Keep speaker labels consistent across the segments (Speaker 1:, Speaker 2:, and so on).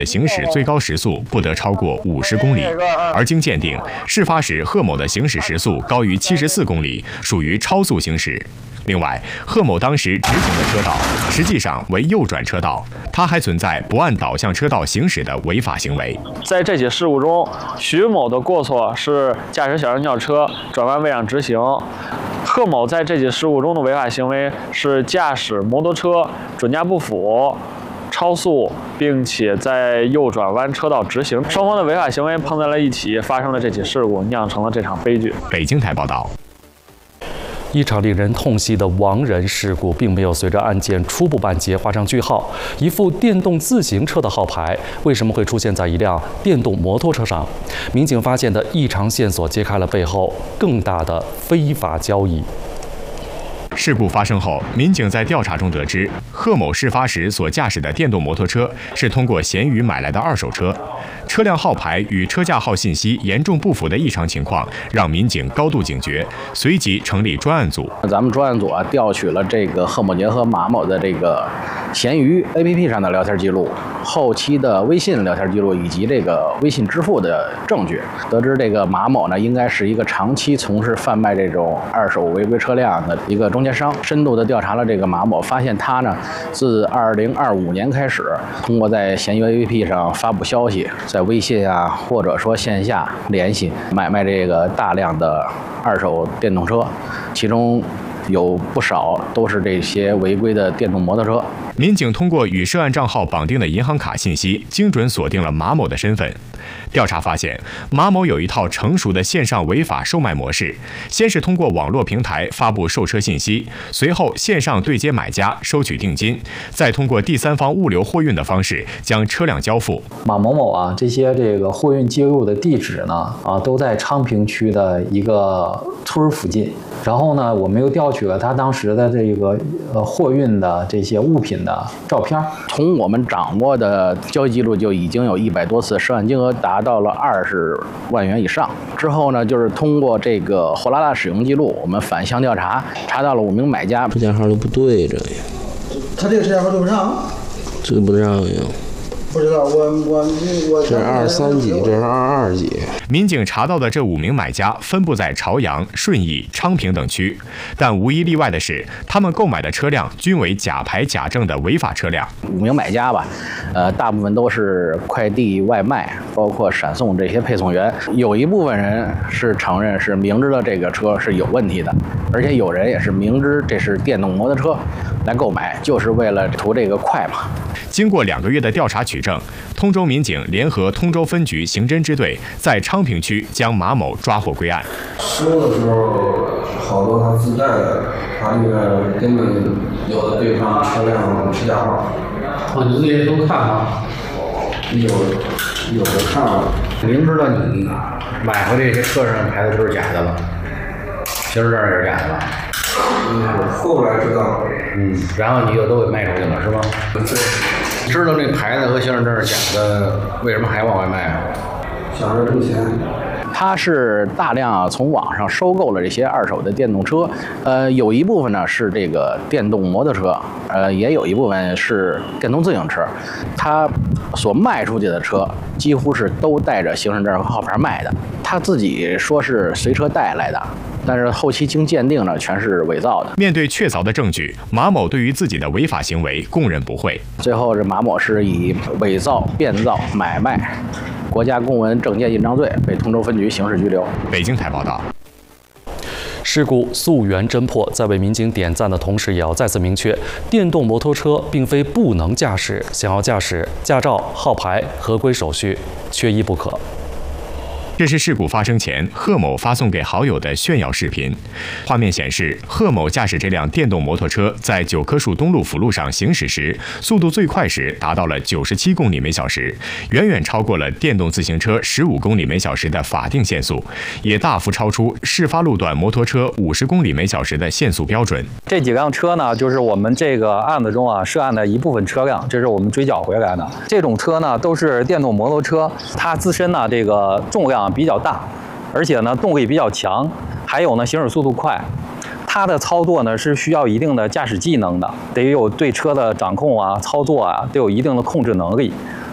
Speaker 1: 行驶最高时速不得超过50公里，而经鉴定，事发时贺某的行驶时速高于74公里，属于超速行驶。另外，贺某当时直行的车道实际上为右转车道，他还存在不按导向车道行驶的违法行为。
Speaker 2: 在这起事故中，徐某的过错是驾驶小型轿车转弯位让直行，贺某在这起事故中的违法行为是驾驶摩托车准驾不符、超速，并且在右转弯车道直行，双方的违法行为碰在了一起，发生了这起事故，酿成了这场悲剧。
Speaker 1: 北京台报道。
Speaker 3: 一场令人痛惜的亡人事故，并没有随着案件初步判决画上句号。一副电动自行车的号牌，为什么会出现在一辆电动摩托车上？民警发现的异常线索揭开了背后更大的非法交易。
Speaker 1: 事故发生后，民警在调查中得知，贺某事发时所驾驶的电动摩托车是通过闲鱼买来的二手车，车辆号牌与车架号信息严重不符的异常情况，让民警高度警觉，随即成立专案组。
Speaker 4: 咱们专案组调取了这个贺某杰和马某的这个闲鱼 APP 上的聊天记录、后期的微信聊天记录以及这个微信支付的证据，得知这个马某呢应该是一个长期从事贩卖这种二手违规车辆的一个中间商。深度的调查了这个马某，发现他呢自2025年开始，通过在闲鱼 APP 上发布消息，在微信啊或者说线下联系买卖这个大量的二手电动车，其中有不少都是这些违规的电动摩托车。
Speaker 1: 民警通过与涉案账号绑定的银行卡信息，精准锁定了马某的身份。调查发现，马某有一套成熟的线上违法售卖模式，先是通过网络平台发布售车信息，随后线上对接买家收取定金，再通过第三方物流货运的方式将车辆交付。
Speaker 5: 马某某啊，这个货运接入的地址呢都在昌平区的一个村附近。然后呢，我们又调取了他当时的这个货运的这些物品的照片。
Speaker 4: 从我们掌握的交易记录就已经有100多次，涉案金额达到了20万元以上。之后呢，就是通过这个货拉拉使用记录，我们反向调查，查到了5名买家。
Speaker 6: 车架号都不对着呀。
Speaker 7: 他这个车架号对不上？
Speaker 6: 这不让呀。
Speaker 7: 不知道，我
Speaker 6: 这是23几，这是22几。
Speaker 1: 民警查到的这5名买家分布在朝阳、顺义、昌平等区，但无一例外的是，他们购买的车辆均为假牌假证的违法车辆。
Speaker 4: 5名买家吧，大部分都是快递外卖，包括闪送这些配送员。有一部分人是承认是明知道这个车是有问题的，而且有人也是明知这是电动摩托车来购买，就是为了图这个快嘛。
Speaker 1: 经过2个月的调查取证，通州民警联合通州分局刑侦支队在昌平区将马某抓获归案。
Speaker 8: 收的时候，好多他自带的，他那个根本有的对方车辆车架号。
Speaker 9: 你这些都看吗？
Speaker 8: 有的看了。
Speaker 9: 明知道你买回这些车上牌子都是假的了，行驶证也是假的了。
Speaker 8: 后来知道。
Speaker 9: 然后你就都给卖出去了，是吗？
Speaker 8: 对。
Speaker 9: 知道这牌子和行驶证是假的，为什么还往外卖啊？
Speaker 8: 想着挣钱。
Speaker 4: 他是大量从网上收购了这些二手的电动车，有一部分呢是这个电动摩托车，也有一部分是电动自行车。他所卖出去的车几乎是都带着行驶证和号牌卖的，他自己说是随车带来的，但是后期经鉴定呢，全是伪造的。
Speaker 1: 面对确凿的证据，马某对于自己的违法行为供认不讳。
Speaker 4: 最后，这马某是以伪造、变造、买卖国家公文证件印章罪被通州分局刑事拘留。
Speaker 1: 北京台报道。
Speaker 3: 事故溯源侦破，在为民警点赞的同时，也要再次明确，电动摩托车并非不能驾驶，想要驾驶，驾照、号牌、合规手续缺一不可。
Speaker 1: 这是事故发生前贺某发送给好友的炫耀视频。画面显示，贺某驾驶这辆电动摩托车在9棵树东路辅路上行驶时，速度最快时达到了97公里每小时，远远超过了电动自行车15公里每小时的法定限速，也大幅超出事发路段摩托车50公里每小时的限速标准。
Speaker 10: 这几辆车呢，就是我们这个案子中涉案的一部分车辆，这是我们追缴回来的。这种车呢，都是电动摩托车，它自身呢这个重量比较大，而且呢动力比较强，还有呢行驶速度快。它的操作呢是需要一定的驾驶技能的，得有对车的掌控啊、操作啊，都有一定的控制能力。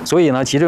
Speaker 10: 所以呢，其实